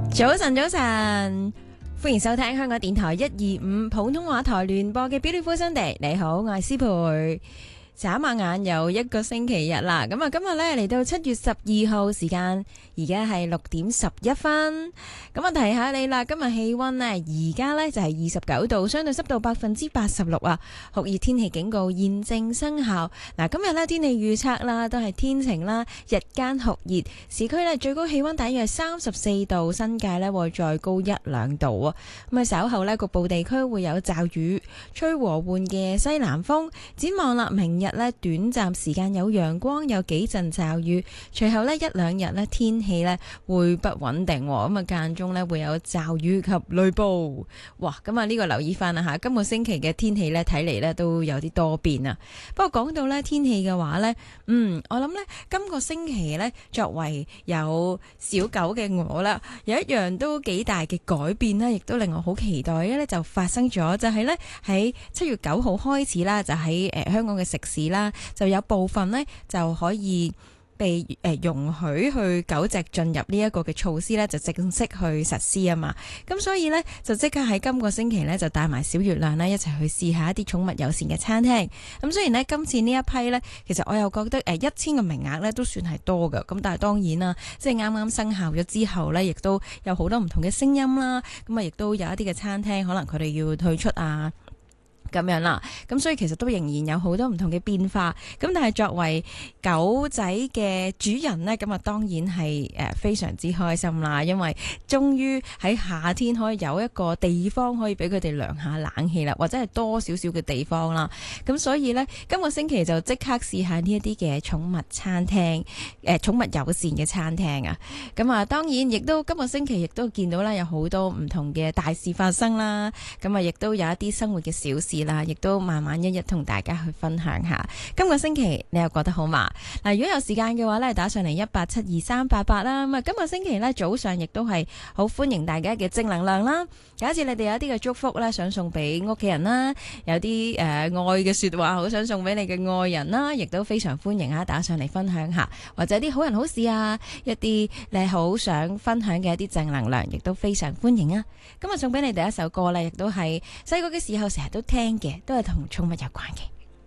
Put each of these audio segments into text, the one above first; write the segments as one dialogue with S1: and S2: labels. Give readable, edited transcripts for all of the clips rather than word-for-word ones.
S1: 早晨，早晨，歡迎收聽香港電台125普通話台聯播嘅 Beautiful Sunday。你好，我係思培。眨下眼又一個星期日啦，咁啊今日咧嚟到7月12號時間，而家係6點11分。咁啊提下你啦，今日氣溫呢，而家呢就係29度，相對濕度86%啊，酷熱天氣警告現正生效。嗱，今日呢天氣預測啦，都係天晴啦，日間酷熱，市區呢最高氣溫大約34度，新界呢會再高1-2度啊。咁啊稍後呢局部地區會有驟雨，吹和緩嘅西南風。展望啦，明日短暫時間有陽光，有幾陣驟雨，隨後1-2日天氣會不穩定，咁啊間中會有驟雨及雷暴。哇！咁啊呢個留意翻啦吓，今個星期嘅天氣睇嚟都有啲多變啊。不過講到天氣嘅話呢，我諗今個星期作為有小狗嘅我啦，有一樣都幾大嘅改變啦，亦都令我好期待嘅就發生咗，就係喺7月9號開始啦，就喺香港嘅食肆啦，就有部分就可以被容許去狗隻進入呢一個嘅措施就正式去實施啊嘛。咁所以就即刻喺今個星期就帶埋小月亮一齊去試下一啲寵物友善嘅餐廳。咁雖然今次呢一批其實我又覺得1000個名額都算係多㗎。咁但係當然啦，即係啱啱生效咗之後亦都有好多唔同嘅聲音啦。咁啊，亦都有一啲嘅餐廳可能佢哋要退出啊。咁樣啦，咁所以其實都仍然有好多唔同嘅變化。咁但係作為狗仔嘅主人咁啊當然係非常之開心啦，因為終於喺夏天可以有一個地方可以俾佢哋涼下冷氣啦，或者係多少少嘅地方啦。咁所以今個星期就即刻試下呢一啲嘅寵物餐廳，寵物友善嘅餐廳啊。咁啊當然亦都今個星期亦都見到啦，有好多唔同嘅大事發生啦。咁啊亦都有一啲生活嘅小事啦，亦都慢慢一日同大家去分享下。今個星期你又覺得好嘛？嗱，如果有時間嘅話打上嚟1872388啦。咁啊，今個星期早上亦都係好歡迎大家嘅正能量啦。假設你哋有一啲嘅祝福想送俾屋企人啦，有啲愛嘅說話好想送俾你嘅愛人啦，亦都非常歡迎啊！打上嚟分享下，或者啲好人好事啊，一啲你好想分享嘅一啲正能量，亦都非常歡迎啊！今日送俾你第一首歌亦都係細個嘅時候成日都聽嘅，都係同寵物有關嘅。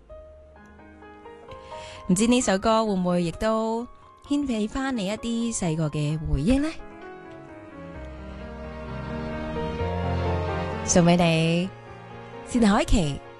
S1: 唔知呢首歌會唔會亦都牽起翻你一啲細個嘅回憶呢？送俾你，薛凱琪